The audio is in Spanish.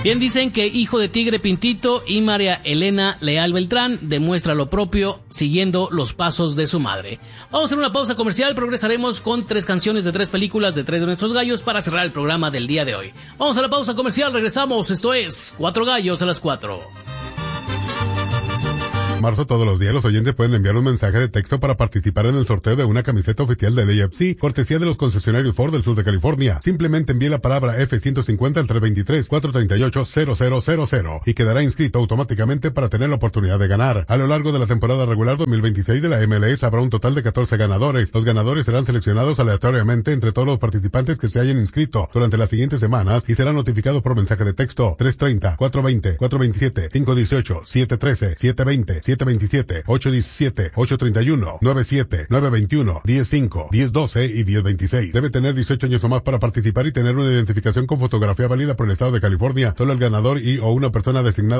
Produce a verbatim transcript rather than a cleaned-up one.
Bien dicen que Hijo de Tigre Pintito y María Elena Leal Beltrán demuestra lo propio siguiendo los pasos de su madre. Vamos a hacer una pausa comercial, progresaremos con tres canciones de tres películas de tres de nuestros gallos para cerrar el programa del día de hoy. Vamos a la pausa comercial, regresamos, esto es Cuatro Gallos a las Cuatro. Marzo, todos los días los oyentes pueden enviar un mensaje de texto para participar en el sorteo de una camiseta oficial del A F C, cortesía de los concesionarios Ford del sur de California. Simplemente envíe la palabra F ciento cincuenta al tres dos tres, cuatro tres ocho, cero cero cero cero y quedará inscrito automáticamente para tener la oportunidad de ganar. A lo largo de la temporada regular dos mil veintiséis de la M L S habrá un total de catorce ganadores. Los ganadores serán seleccionados aleatoriamente entre todos los participantes que se hayan inscrito durante las siguientes semanas y serán notificados por mensaje de texto tres treinta, cuatro veinte, cuatro veintisiete, cinco dieciocho, siete trece, siete veinte, siete veintisiete, ocho diecisiete, ocho treinta y uno, nueve siete, nueve veintiuno, diez cinco, diez doce y diez veintiséis. Debe tener dieciocho años o más para participar y tener una identificación con fotografía válida por el estado de California. Solo el ganador y o una persona designada